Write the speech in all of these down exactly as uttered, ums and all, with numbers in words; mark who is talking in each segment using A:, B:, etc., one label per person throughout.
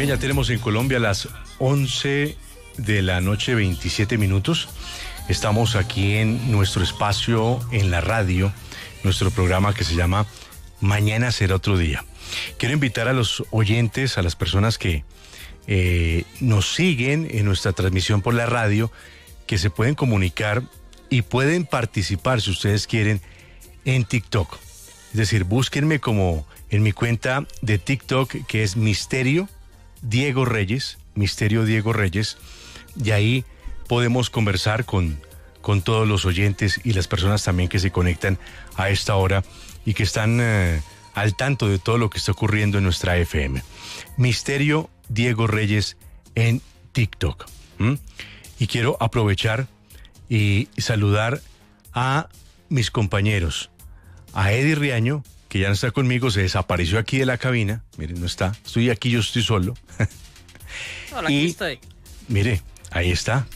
A: Bien, ya tenemos en Colombia las once de la noche, veintisiete minutos. Estamos aquí en nuestro espacio en la radio, nuestro programa que se llama Mañana será otro día. Quiero invitar a los oyentes, a las personas que eh, nos siguen en nuestra transmisión por la radio, que se pueden comunicar y pueden participar, si ustedes quieren, en TikTok. Es decir, búsquenme como en mi cuenta de TikTok, que es Misterio Diego Reyes, Misterio Diego Reyes, y ahí podemos conversar con, con todos los oyentes y las personas también que se conectan a esta hora y que están eh, al tanto de todo lo que está ocurriendo en nuestra F M. Misterio Diego Reyes en TikTok. ¿Mm? Y quiero aprovechar y saludar a mis compañeros, a Eddie Riaño, que ya no está conmigo, se desapareció aquí de la cabina. Miren, no está. Estoy aquí, yo estoy solo.
B: Hola,
A: y,
B: aquí estoy.
A: Mire, ahí está.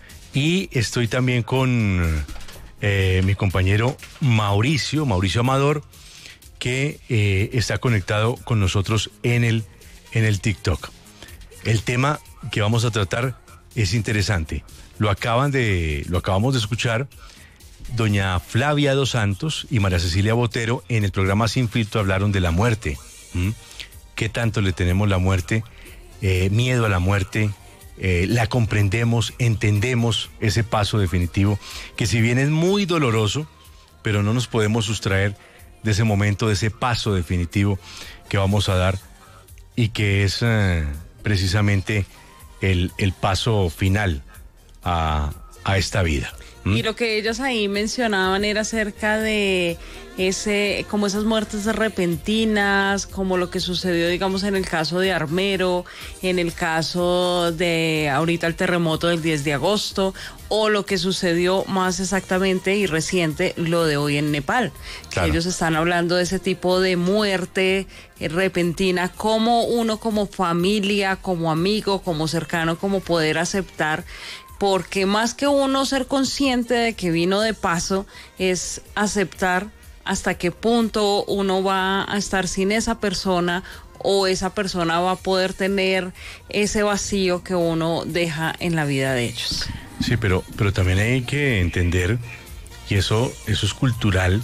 A: Y estoy también con eh, mi compañero Mauricio, Mauricio Amador, que eh, está conectado con nosotros en el, en el TikTok. El tema que vamos a tratar es interesante. Lo acaban de, lo acabamos de escuchar. Doña Flavia Dos Santos y María Cecilia Botero en el programa Sin Filtro hablaron de la muerte. ¿Mm? ¿Qué tanto le tenemos la muerte? Eh, miedo a la muerte. Eh, la comprendemos, entendemos ese paso definitivo, que si bien es muy doloroso, pero no nos podemos sustraer de ese momento, de ese paso definitivo que vamos a dar y que es eh, precisamente el, el paso final a, a esta vida.
B: Y lo que ellos ahí mencionaban era acerca de ese, como esas muertes repentinas, como lo que sucedió, digamos, en el caso de Armero, en el caso de ahorita el terremoto del diez de agosto, o lo que sucedió más exactamente y reciente, lo de hoy en Nepal. Claro. Ellos están hablando de ese tipo de muerte repentina, como uno como familia, como amigo, como cercano, como poder aceptar. Porque más que uno ser consciente de que vino de paso, es aceptar hasta qué punto uno va a estar sin esa persona o esa persona va a poder tener ese vacío que uno deja en la vida de ellos.
A: Sí, pero, pero también hay que entender, y eso, eso es cultural,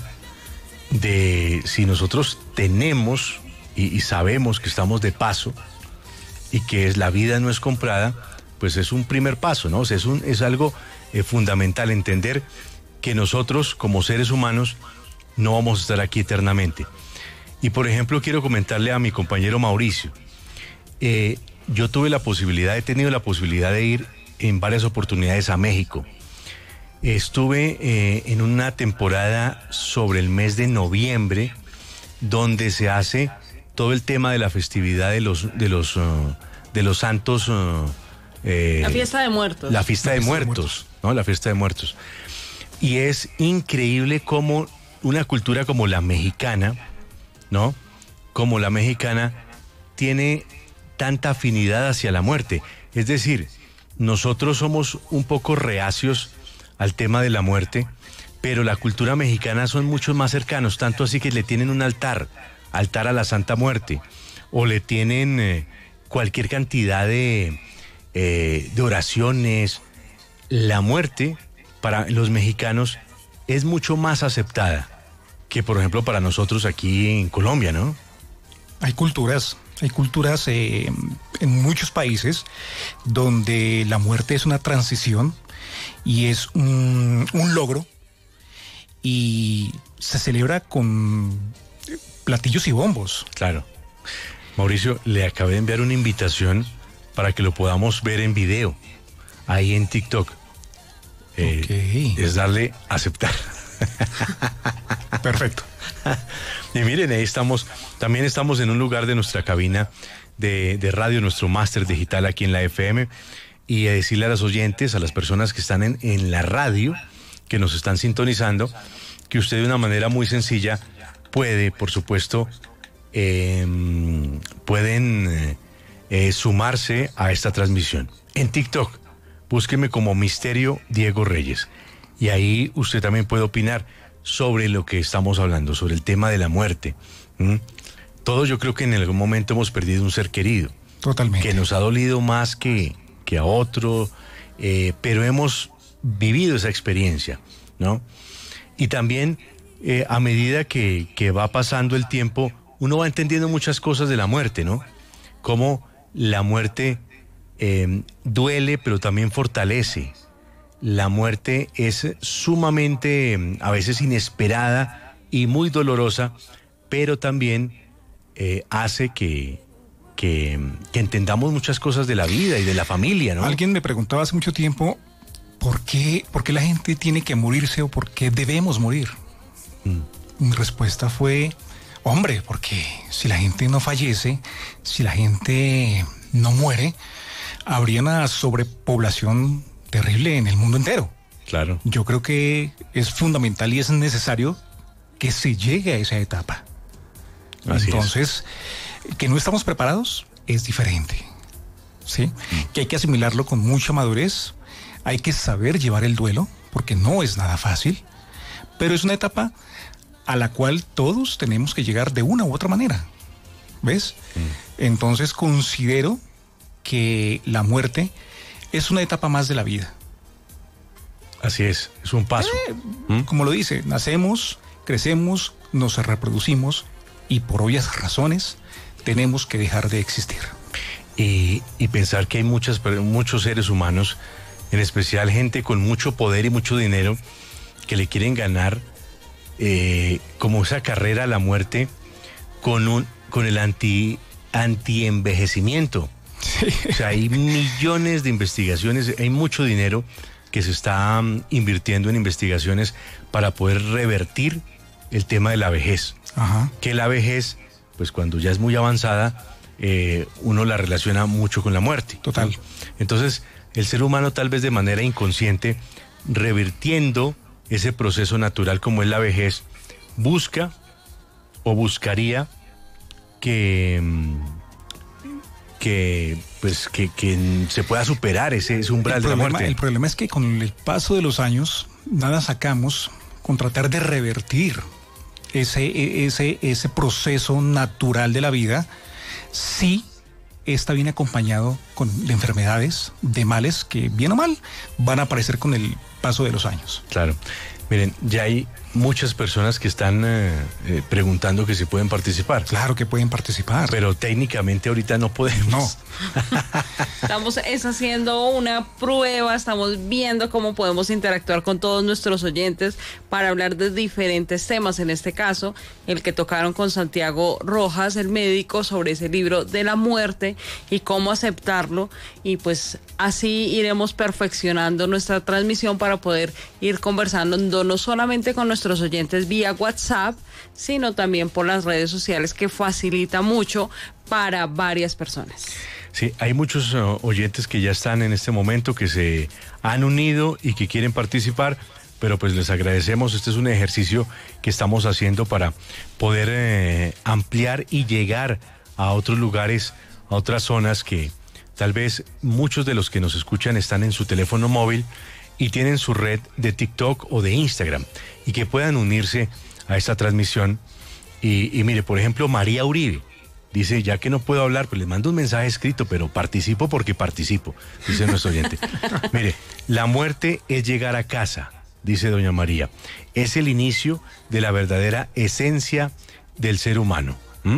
A: de si nosotros tenemos y, y sabemos que estamos de paso y que es, la vida no es comprada, pues es un primer paso, ¿no? O sea, es, un, es algo eh, fundamental entender que nosotros como seres humanos no vamos a estar aquí eternamente. Y por ejemplo, quiero comentarle a mi compañero Mauricio, eh, yo tuve la posibilidad, he tenido la posibilidad de ir en varias oportunidades a México. Estuve eh, en una temporada sobre el mes de noviembre, donde se hace todo el tema de la festividad de los, de los, uh, de los santos... Uh,
B: Eh, la fiesta de muertos.
A: La fiesta de muertos, ¿no? La fiesta de muertos. Y es increíble cómo una cultura como la mexicana, ¿no? Como la mexicana tiene tanta afinidad hacia la muerte. Es decir, nosotros somos un poco reacios al tema de la muerte, pero la cultura mexicana son mucho más cercanos, tanto así que le tienen un altar, altar a la Santa Muerte, o le tienen eh, cualquier cantidad de... Eh, de oraciones. La muerte para los mexicanos es mucho más aceptada que, por ejemplo, para nosotros aquí en Colombia, ¿no?
C: Hay culturas, hay culturas eh, en muchos países donde la muerte es una transición y es un, un logro y se celebra con platillos y bombos.
A: Claro. Mauricio, le acabé de enviar una invitación para que lo podamos ver en video, ahí en TikTok. Eh, okay. Es darle a aceptar.
C: Perfecto.
A: Y miren, ahí estamos, también estamos en un lugar de nuestra cabina de, de radio, nuestro máster digital aquí en la F M, y a decirle a los oyentes, a las personas que están en, en la radio, que nos están sintonizando, que usted de una manera muy sencilla puede, por supuesto, eh, pueden... Eh, Eh, sumarse a esta transmisión. En TikTok, búsqueme como Misterio Diego Reyes. Y ahí usted también puede opinar sobre lo que estamos hablando, sobre el tema de la muerte. ¿Mm? Todos yo creo que en algún momento hemos perdido un ser querido.
C: Totalmente.
A: Que nos ha dolido más que, que a otro, eh, pero hemos vivido esa experiencia, ¿no? Y también, eh, a medida que, que va pasando el tiempo, uno va entendiendo muchas cosas de la muerte, ¿no? Cómo la muerte eh, duele, pero también fortalece. La muerte es sumamente, a veces inesperada y muy dolorosa, pero también eh, hace que, que, que entendamos muchas cosas de la vida y de la familia, ¿no?
C: Alguien me preguntaba hace mucho tiempo, ¿por qué, por qué la gente tiene que morirse o por qué debemos morir? Mm. Mi respuesta fue, hombre, porque si la gente no fallece, si la gente no muere, habría una sobrepoblación terrible en el mundo entero.
A: Claro.
C: Yo creo que es fundamental y es necesario que se llegue a esa etapa.
A: Así
C: Entonces, es. que no estamos preparados es diferente, ¿sí? Mm. Que hay que asimilarlo con mucha madurez, hay que saber llevar el duelo, porque no es nada fácil, pero es una etapa a la cual todos tenemos que llegar de una u otra manera, ¿ves? Mm. Entonces considero que la muerte es una etapa más de la vida.
A: Así es, es un paso.
C: Eh, ¿Mm? Como lo dice, nacemos, crecemos, nos reproducimos y por obvias razones tenemos que dejar de existir.
A: Y, y pensar que hay muchas, muchos seres humanos, en especial gente con mucho poder y mucho dinero, que le quieren ganar eh, como esa carrera a la muerte con, un, con el anti, anti-envejecimiento. Sí. O sea, hay millones de investigaciones, hay mucho dinero que se está um, invirtiendo en investigaciones para poder revertir el tema de la vejez. Ajá. Que la vejez, pues cuando ya es muy avanzada, eh, uno la relaciona mucho con la muerte.
C: Total.
A: ¿No? Entonces, el ser humano tal vez de manera inconsciente, revirtiendo ese proceso natural como es la vejez, busca o buscaría que... que pues que, que se pueda superar ese, ese umbral
C: el
A: de
C: problema,
A: la muerte.
C: El problema es que con el paso de los años nada sacamos con tratar de revertir ese, ese, ese proceso natural de la vida, si está bien acompañado con de enfermedades, de males que bien o mal van a aparecer con el paso de los años.
A: Claro. Miren, ya hay muchas personas que están eh, eh, preguntando que si pueden participar.
C: Claro que pueden participar.
A: Pero técnicamente ahorita no podemos.
C: No.
B: Estamos es haciendo una prueba, estamos viendo cómo podemos interactuar con todos nuestros oyentes para hablar de diferentes temas. En este caso, el que tocaron con Santiago Rojas, el médico, sobre ese libro de la muerte y cómo aceptarlo. Y pues así iremos perfeccionando nuestra transmisión para poder ir conversando no solamente con nuestros oyentes vía WhatsApp, sino también por las redes sociales, que facilita mucho para varias personas.
A: Sí, hay muchos uh, oyentes que ya están en este momento, que se han unido y que quieren participar, pero pues les agradecemos. Este es un ejercicio que estamos haciendo para poder eh, ampliar y llegar a otros lugares, a otras zonas que tal vez muchos de los que nos escuchan están en su teléfono móvil y tienen su red de TikTok o de Instagram, y que puedan unirse a esta transmisión. Y, y mire, por ejemplo, María Uribe dice, ya que no puedo hablar, pues les mando un mensaje escrito, pero participo porque participo, dice nuestro oyente. Mire, la muerte es llegar a casa, dice doña María. Es el inicio de la verdadera esencia del ser humano. ¿Mm?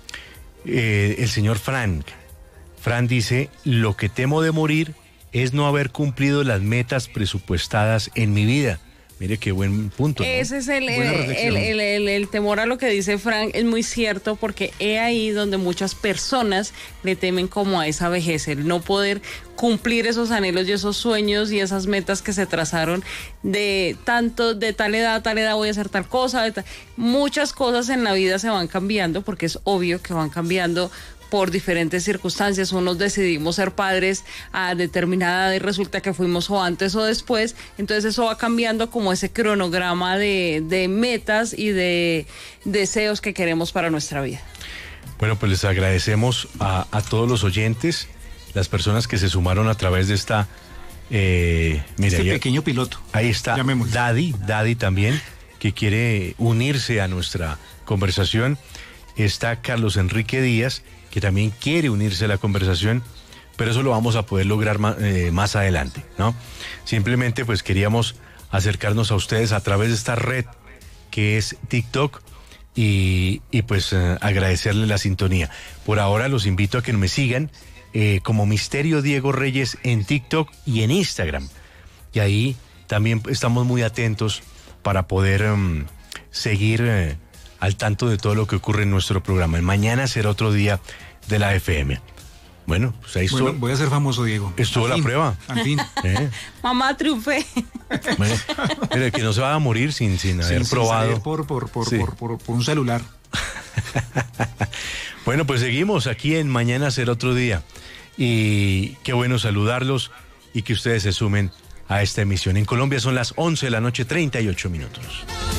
A: Eh, el señor Frank, Frank dice, lo que temo de morir es no haber cumplido las metas presupuestadas en mi vida. Mire qué buen punto, ¿no?
B: Ese es el, el, el, el, el, el temor a lo que dice Frank, es muy cierto, porque es ahí donde muchas personas le temen como a esa vejez, el no poder cumplir esos anhelos y esos sueños y esas metas que se trazaron de tanto, de tal edad a tal edad voy a hacer tal cosa. De tal, muchas cosas en la vida se van cambiando, porque es obvio que van cambiando por diferentes circunstancias. Unos decidimos ser padres a determinada edad y resulta que fuimos o antes o después. Entonces eso va cambiando como ese cronograma de, de metas y de deseos que queremos para nuestra vida.
A: Bueno, pues les agradecemos a, a todos los oyentes, las personas que se sumaron a través de esta... Eh, mira,
C: este
A: ahí,
C: pequeño piloto.
A: Ahí está Daddy, Daddy también, que quiere unirse a nuestra conversación. Está Carlos Enrique Díaz, que también quiere unirse a la conversación, pero eso lo vamos a poder lograr más, eh, más adelante, ¿no? Simplemente pues queríamos acercarnos a ustedes a través de esta red que es TikTok y, y pues eh, agradecerles la sintonía. Por ahora los invito a que me sigan eh, como Misterio Diego Reyes en TikTok y en Instagram. Y ahí también estamos muy atentos para poder um, seguir eh, al tanto de todo lo que ocurre en nuestro programa. Mañana será otro día de la F M. Bueno, pues ahí
C: bueno,
A: estuvo.
C: Voy a ser famoso, Diego.
A: Estuvo la prueba.
C: Al fin.
A: ¿Eh?
B: Mamá, triunfé.
A: Bueno, mira, que no se va a morir sin, sin haber
C: sin,
A: probado.
C: Sin por, por, por,
A: Sí.
C: por, por, por un celular.
A: Bueno, pues seguimos aquí en Mañana será otro día. Y qué bueno saludarlos y que ustedes se sumen a esta emisión. En Colombia son las once de la noche, treinta y ocho minutos.